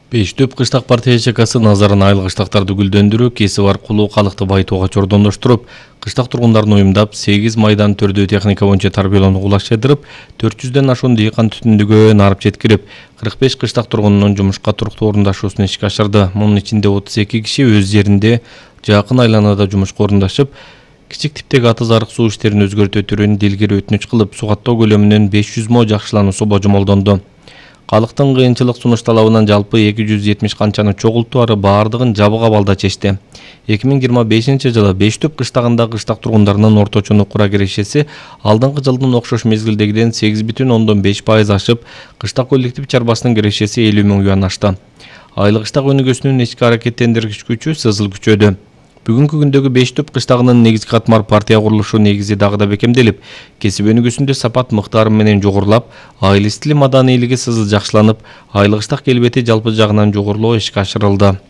Бештөп кыштак партия ячейкасы назарын айыл кыштактарды гүлдөндүрүү, кесип аркылуу калыкты байытууга чордондоштуруп, кыштак тургундарын уюмдап, 8 майдан түрдүү техника боюнча тарбиялоону улашчайдырып, 400дөн ашуун дыйкан түтүндүгө нарып жеткирип, 45 кыштак тургунунун жумушка туруктуу орундашуусун ишке ашырды. Мунун ичинде 32 киши өз жеринде жакын айланада жумушка орундашып, кичик типтеги атыз арык суу иштерин өзгөртүү түрүн дилгери өтүнүч кылып, сугаттоо көлөмүнүн 500 мо жакшылануусу божомолдонду. Калктын кыйынчылык сунуш талабынан жалпы 270 канчаны чогултуу ары баардыгын жабык абалда чечти. 2025-жылы Бештөп кыштагында кыштак тургундарынын орточо нукура кирешеси алдыңкы жылдын окшош мезгилдегиден 8,5% ашып, кыштак коллектив чарбасынын кирешеси 50 000 юан ашты. Айлык кыштак өнүгүүсүнүн ички аракеттендиргич күчү сызыл күчөдү. Бүгүнкү күндөгү Бештөп кыштагынын негизги катмар партия курулушу негизи дагы да бекемделип, кесип өнүгүүсүндө сапат мыктары менен жогорулап, айыл стили маданийлиги сызыл жакшыланып, айыл кыштак келбети жалпы жагынан жогорулоо ишке ашырылды.